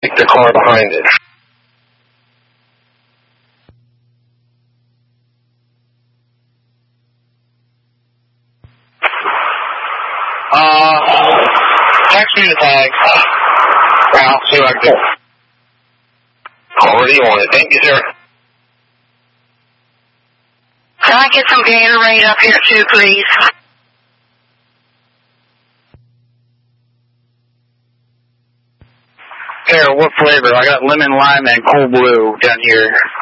the car behind it. Text me the tag. I'll see what I can do. Already on it. Thank you, sir. Can I get some Gatorade up here too, please? Here, what flavor? I got lemon, lime, and cold blue down here.